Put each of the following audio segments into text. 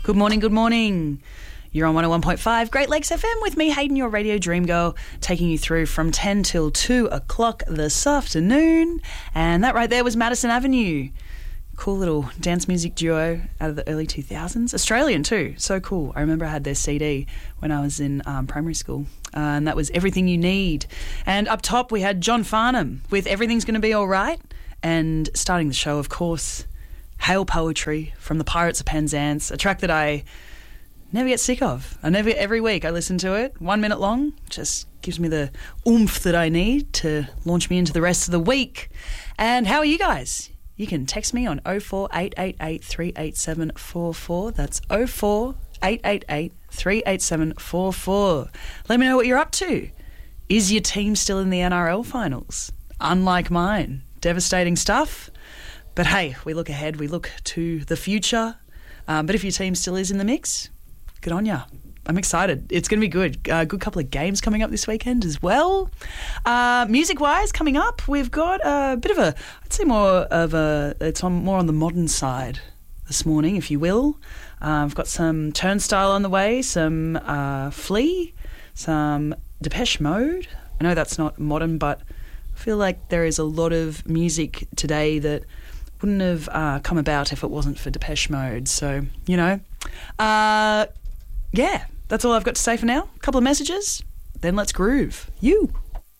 Good morning, good morning. You're on 101.5 Great Lakes FM with me, Hayden, your radio dream girl, taking you through from 10 till 2 o'clock this afternoon. And that right there was Madison Avenue. Cool little dance music duo out of the early 2000s. Australian too. So cool. I remember I had their CD when I was in primary school. And that was Everything You Need. And up top we had John Farnham with Everything's Gonna Be All Right. And starting the show, of course, Hail Poetry from the Pirates of Penzance, a track that I never get sick of. Every week I listen to it, 1 minute long, just gives me the oomph that I need to launch me into the rest of the week. And how are you guys? You can text me on 04888 387 44. That's 04888 387 44. Let me know what you're up to. Is your team still in the NRL finals? Unlike mine. Devastating stuff. But hey, we look ahead, we look to the future. But if your team still is in the mix, good on ya. I'm excited. It's going to be good. Good couple of games coming up this weekend as well. Music-wise, coming up, we've got a bit of a, I'd say more on the modern side this morning, if you will. I've got some Turnstile on the way, some Flea, some Depeche Mode. I know that's not modern, but I feel like there is a lot of music today that wouldn't have come about if it wasn't for Depeche Mode. So, you know, yeah, that's all I've got to say for now. A couple of messages, then let's groove. You.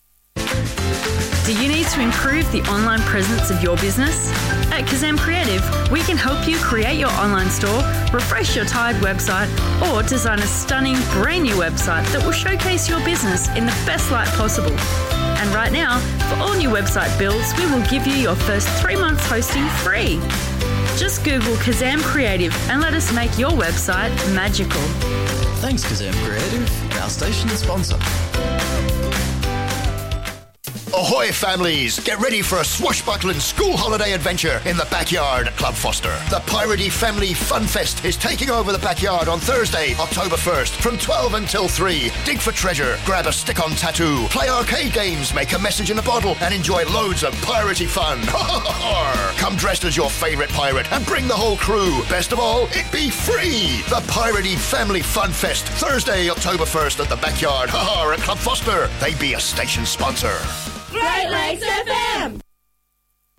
Do you need to improve the online presence of your business? At Kazam Creative, we can help you create your online store, refresh your tired website, or design a stunning brand new website that will showcase your business in the best light possible. And right now, for all new website builds, we will give you your first 3 months hosting free. Just Google Kazam Creative and let us make your website magical. Thanks, Kazam Creative, our station sponsor. Ahoy families, get ready for a swashbuckling school holiday adventure in the backyard at Club Foster. The Piratey Family Fun Fest is taking over the backyard on Thursday, October 1st from 12 until 3. Dig for treasure, grab a stick-on tattoo, play arcade games, make a message in a bottle and enjoy loads of piratey fun. Come dressed as your favourite pirate and bring the whole crew. Best of all, it be free. The Piratey Family Fun Fest, Thursday, October 1st at the backyard at Club Foster. They be a station sponsor. Great Lakes FM!